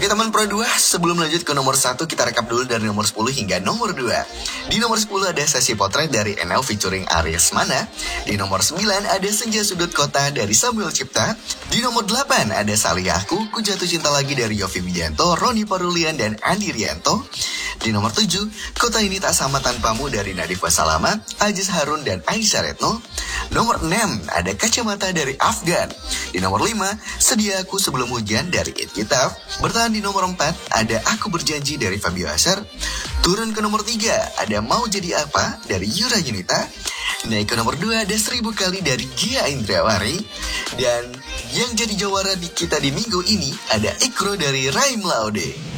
Oke teman Pro 2, sebelum lanjut ke nomor 1, kita rekap dulu dari nomor 10 hingga nomor 2. Di nomor 10 ada Sesi Potret dari NL featuring Aries Mana. Di nomor 9 ada Senja Sudut Kota dari Samuel Cipta. Di nomor 8 ada Salih Aku, Ku Jatuh Cinta Lagi dari Yovie Widianto, Roni Parulian, dan Andi Rianto. Di nomor 7, Kota Ini Tak Sama Tanpamu dari Nadif Wasalama, Aziz Harun, dan Aisyah Retno. Nomor 6 ada Kacamata dari Afgan. Di nomor 5, Sedia Aku Sebelum Hujan dari It Kitab. Bertahan di nomor 4 ada Aku Berjanji dari Fabio Asher. Turun ke nomor 3 ada Mau Jadi Apa dari Yura Yunita. Naik ke nomor 2 ada 1000 Kali dari Gia Indrawari. Dan yang jadi jawara di kita di minggu ini ada Ikro dari Raim Laude.